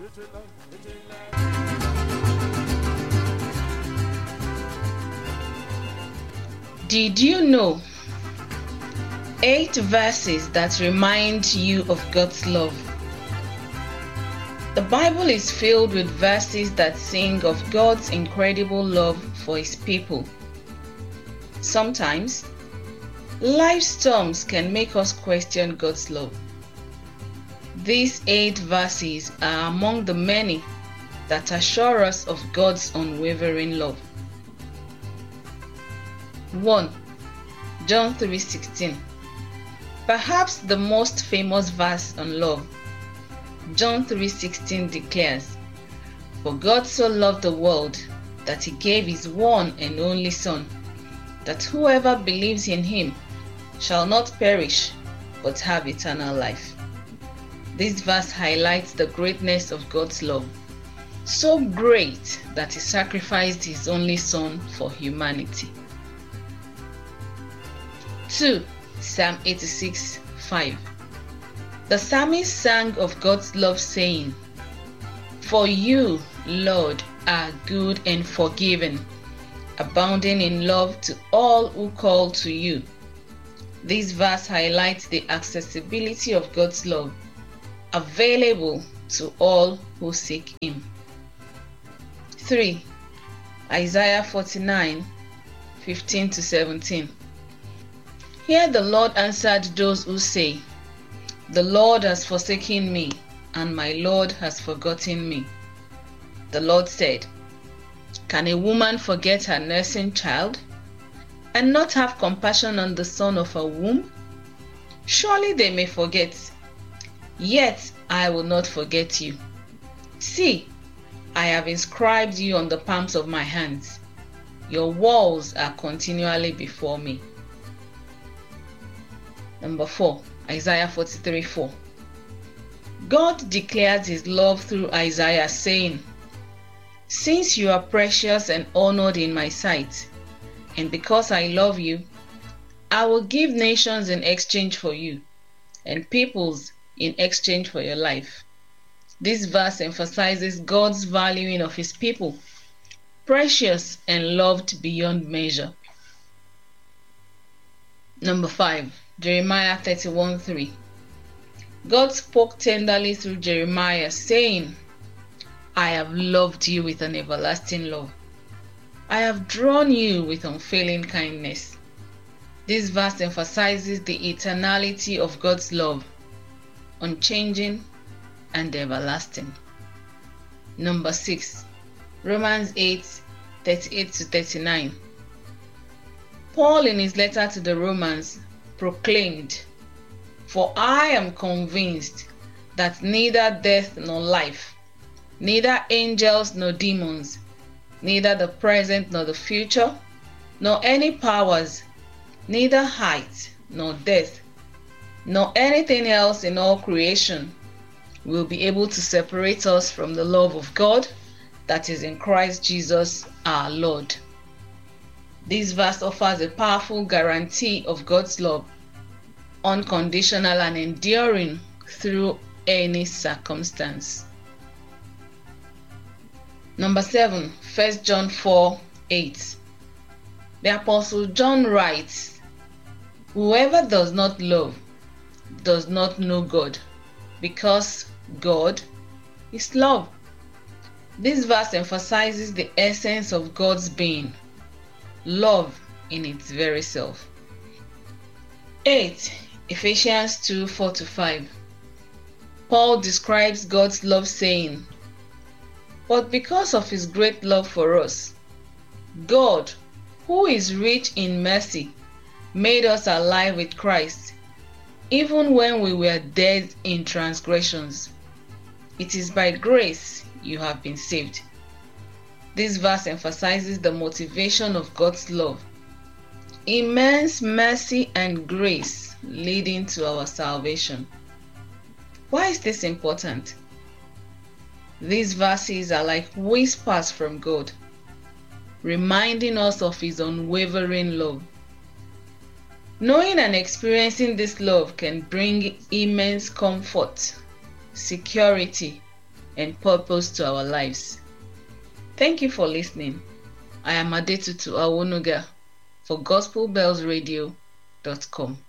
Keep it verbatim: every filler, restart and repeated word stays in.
Did you know eight verses that remind you of God's love? The Bible is filled with verses that sing of God's incredible love for His people. Sometimes, life storms can make us question God's love. These eight verses are among the many that assure us of God's unwavering love. one. John three sixteen. Perhaps the most famous verse on love. John three sixteen declares, "For God so loved the world that He gave His one and only Son, that whoever believes in Him shall not perish but have eternal life." This verse highlights the greatness of God's love, so great that He sacrificed His only Son for humanity. two. Psalm eighty-six five. The psalmist sang of God's love, saying, "For you, Lord, are good and forgiving, abounding in love to all who call to you." This verse highlights the accessibility of God's love, available to all who seek Him. three. Isaiah forty-nine fifteen to seventeen. Here the Lord answered those who say, "The Lord has forsaken me, and my Lord has forgotten me." The Lord said, "Can a woman forget her nursing child, and not have compassion on the son of her womb? Surely they may forget, yet I will not forget you. See, I have inscribed you on the palms of my hands. Your walls are continually before me." Number four. Isaiah forty-three four. God declares His love through Isaiah, saying, "Since you are precious and honored in my sight, and because I love you, I will give nations in exchange for you, and peoples in exchange for your life." This verse emphasizes God's valuing of His people, precious and loved beyond measure. Number five. Jeremiah thirty-one three. God spoke tenderly through Jeremiah, saying, "I have loved you with an everlasting love. I have drawn you with unfailing kindness." This verse emphasizes the eternality of God's love, unchanging and everlasting. Number six. Romans eight thirty-eight to thirty-nine. Paul, in his letter to the Romans, proclaimed, "For I am convinced that neither death nor life, neither angels nor demons, neither the present nor the future, nor any powers, neither height nor depth, nor anything else in all creation will be able to separate us from the love of God that is in Christ Jesus our Lord." This verse offers a powerful guarantee of God's love, unconditional and enduring through any circumstance. Number seven. First John four eight. The Apostle John writes, "Whoever does not love does not know God, because God is love." This verse emphasizes the essence of God's being, love in its very self. eight. Ephesians two four to five. Paul describes God's love, saying, "But because of His great love for us, God, who is rich in mercy, made us alive with Christ, even when we were dead in transgressions. It is by grace you have been saved." This verse emphasizes the motivation of God's love, immense mercy and grace leading to our salvation. Why is this important? These verses are like whispers from God, reminding us of His unwavering love. Knowing and experiencing this love can bring immense comfort, security, and purpose to our lives. Thank you for listening. I am Adetutu Awonuga for gospel bells radio dot com.